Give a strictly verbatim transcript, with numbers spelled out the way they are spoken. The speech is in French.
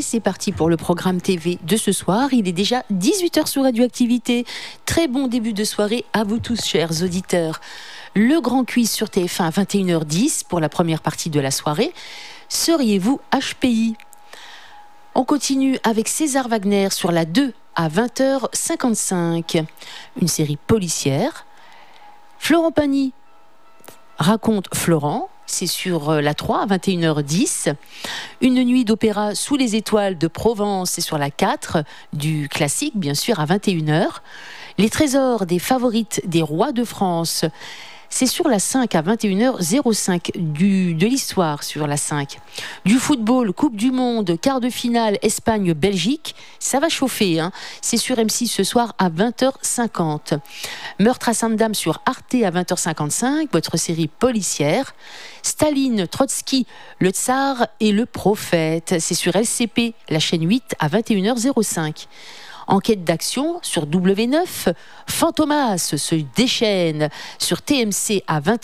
c'est parti pour le programme T V de ce soir. Il est déjà dix-huit heures sur Radioactivité. Très bon début de soirée à vous tous, chers auditeurs. Le grand quiz sur T F un à vingt et une heures dix pour la première partie de la soirée. Seriez-vous H P I ? On continue avec César Wagner sur la deux à vingt heures cinquante-cinq. Une série policière. Florent Pagny raconte Florent. C'est sur la trois à vingt et une heures dix. Une nuit d'opéra sous les étoiles de Provence, c'est sur la quatre, du classique bien sûr à vingt et une heures. Les trésors des favorites des rois de France, c'est sur la cinq à vingt et une heures cinq, du, de l'histoire sur la cinq. Du football, Coupe du Monde, quart de finale, Espagne-Belgique, ça va chauffer, hein. C'est sur M six ce soir à vingt heures cinquante. Meurtre à Sainte-Dame sur Arte à vingt heures cinquante-cinq, votre série policière. Staline, Trotsky, le Tsar et le Prophète, c'est sur L C P, la chaîne huit à vingt et une heures cinq. Enquête d'action sur W neuf, Fantomas se déchaîne sur T M C à vingt